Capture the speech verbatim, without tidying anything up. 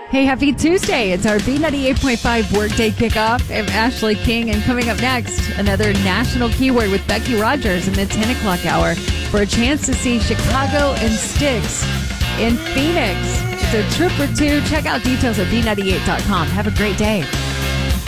Hey, happy Tuesday. It's our B ninety-eight point five Workday Kickoff. I'm Ashley King, and coming up next, another national keyword with Becky Rogers in the ten o'clock hour for a chance to see Chicago and Styx in Phoenix. It's a trip or two. Check out details at B ninety-eight dot com. Have a great day.